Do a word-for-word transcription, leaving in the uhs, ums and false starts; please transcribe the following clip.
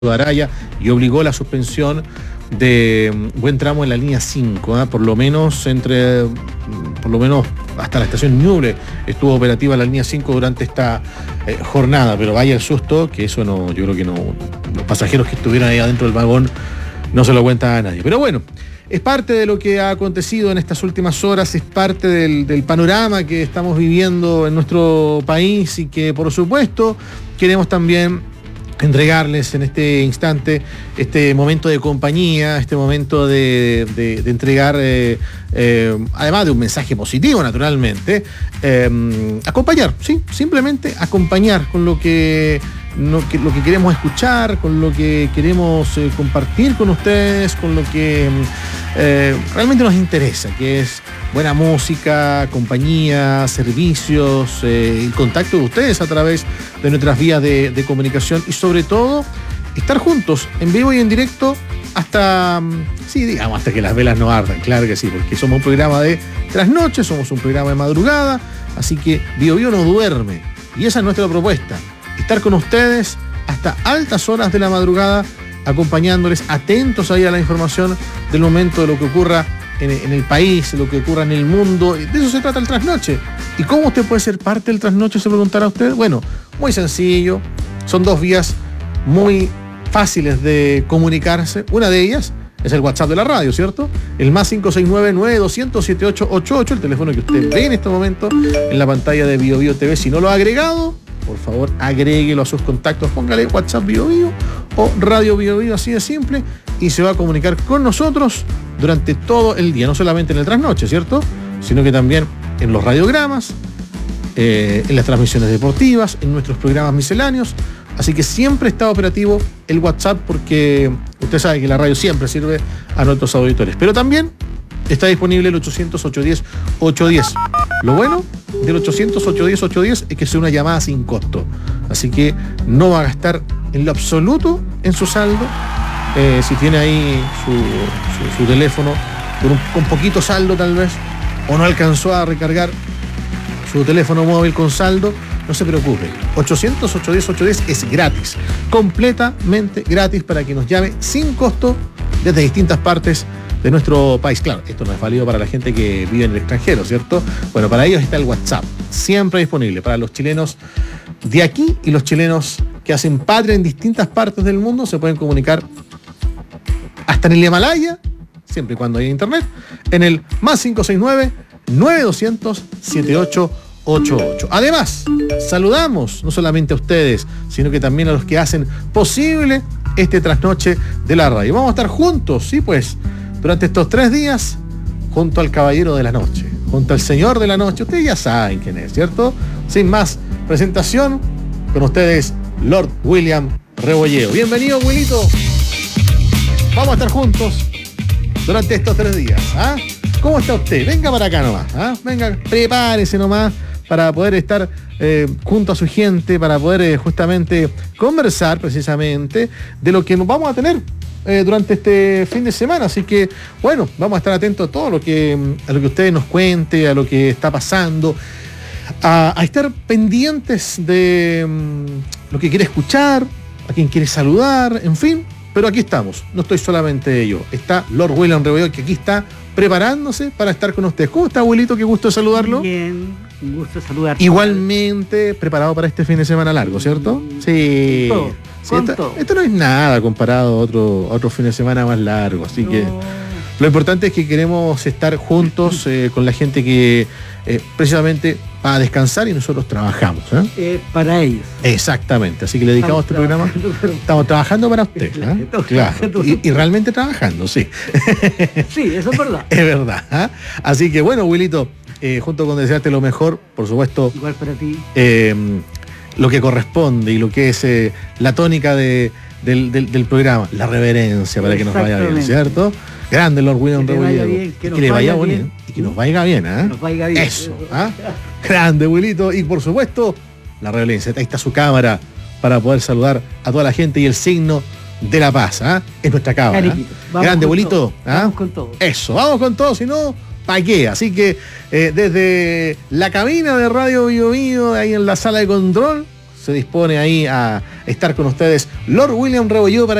Araya y obligó la suspensión de buen tramo en la línea cinco, ¿eh? por lo menos entre por lo menos hasta la estación Ñuble estuvo operativa la línea cinco durante esta eh, jornada, pero vaya el susto que eso no, yo creo que no, los pasajeros que estuvieron ahí adentro del vagón no se lo cuenta a nadie, pero bueno, es parte de lo que ha acontecido en estas últimas horas, es parte del, del panorama que estamos viviendo en nuestro país y que por supuesto queremos también entregarles en este instante este momento de compañía, este momento de, de, de entregar, eh, eh, además de un mensaje positivo, naturalmente, eh, acompañar, sí, simplemente acompañar con lo que, no, que, lo que queremos escuchar, con lo que queremos eh, compartir con ustedes, con lo que eh, realmente nos interesa, que es buena música, compañía, servicios, eh, el contacto de ustedes a través de nuestras vías de, de comunicación y sobre todo estar juntos en vivo y en directo hasta, sí, digamos, hasta que las velas no ardan, claro que sí, porque somos un programa de trasnoche, somos un programa de madrugada, así que Bio Bio no duerme y esa es nuestra propuesta, estar con ustedes hasta altas horas de la madrugada, acompañándoles, atentos ahí a la información del momento de lo que ocurra En, en el país, lo que ocurra en el mundo. De eso se trata el trasnoche. ¿Y cómo usted puede ser parte del trasnoche? Se preguntará usted. Bueno, muy sencillo. Son dos vías muy fáciles de comunicarse. Una de ellas es el WhatsApp de la radio, ¿cierto? El más cinco seis nueve, nueve dos cero cero, siete ocho ocho ocho, el teléfono que usted ve en este momento en la pantalla de Bio Bio T V. Si no lo ha agregado, por favor, agréguelo a sus contactos. Póngale WhatsApp Bio Bio o Radio Bio Bio, así de simple, y se va a comunicar con nosotros durante todo el día, no solamente en el trasnoche, ¿cierto? Sino que también en los radiogramas, eh, en las transmisiones deportivas, en nuestros programas misceláneos. Así que siempre está operativo el WhatsApp porque usted sabe que la radio siempre sirve a nuestros auditores. Pero también está disponible el ochocientos, ochocientos diez, ochocientos diez. Lo bueno del ochocientos, ochocientos diez, ochocientos diez es que es una llamada sin costo. Así que no va a gastar en lo absoluto en su saldo. Eh, si tiene ahí su, su, su teléfono con, un, con poquito saldo tal vez, o no alcanzó a recargar su teléfono móvil con saldo, no se preocupe. ochocientos, ochocientos diez, ochocientos diez es gratis, completamente gratis para que nos llame sin costo desde distintas partes de nuestro país. Claro, esto no es válido para la gente que vive en el extranjero, ¿cierto? Bueno, para ellos está el WhatsApp, siempre disponible para los chilenos de aquí y los chilenos que hacen patria en distintas partes del mundo, se pueden comunicar hasta en el Himalaya, siempre y cuando haya internet, en el más cinco seis nueve, nueve dos cero cero, siete ocho ocho ocho. Además, saludamos no solamente a ustedes, sino que también a los que hacen posible este trasnoche de la radio. Vamos a estar juntos, sí, pues, durante estos tres días, junto al caballero de la noche, junto al señor de la noche. Ustedes ya saben quién es, ¿cierto? Sin más presentación, con ustedes, Lord William Rebolleo. Bienvenido, Wilito. Vamos a estar juntos durante estos tres días. ¿Ah? ¿Cómo está usted? Venga para acá nomás. ¿Ah? Venga, prepárese nomás para poder estar eh, junto a su gente, para poder eh, justamente conversar precisamente de lo que nos vamos a tener eh, durante este fin de semana. Así que, bueno, vamos a estar atentos a todo lo que, a lo que ustedes nos cuente, a lo que está pasando, a, a estar pendientes de um, lo que quiere escuchar, a quien quiere saludar, en fin. Pero aquí estamos, no estoy solamente yo, está Lord William Rebolleo, que aquí está preparándose para estar con ustedes. ¿Cómo está, abuelito? Qué gusto saludarlo. Bien, un gusto saludarte. Igualmente preparado para este fin de semana largo, ¿cierto? Sí. Con todo, sí con esto, todo. esto no es nada comparado a otro, a otro fin de semana más largo, así No. que lo importante es que queremos estar juntos eh, con la gente que eh, precisamente va a descansar y nosotros trabajamos. ¿eh? Eh, para ellos. Exactamente, así que le dedicamos este programa. Pero- Estamos trabajando para usted. Claro, ¿eh? estamos Claro. trabajando. Y, y realmente trabajando, sí. Sí, eso es verdad. Es verdad. ¿eh? Así que bueno, Wilito, eh, junto con desearte lo mejor, por supuesto, Igual para ti. eh, lo que corresponde y lo que es eh, la tónica de, del, del, del programa, la reverencia para que nos vaya bien, Exactamente. ¿cierto? Grande Lord William Que te vaya Rebolleo. bien, que Y nos que le vaya vaya bien. bien. Y que nos vaya bien, ¿eh? Que nos vaya bien. Eso, ¿ah? Grande, Wilito. Y por supuesto, la reverencia. Ahí está su cámara para poder saludar a toda la gente y el signo de la paz, ¿ah? Es nuestra cámara. Cariquito. Vamos Grande, con Wilito. todo. ¿ah? Vamos con todo. Eso, vamos con todo, si no, ¿para qué? Así que eh, desde la cabina de Radio Bio Bio, ahí en la sala de control, se dispone ahí a estar con ustedes Lord William Rebolledo para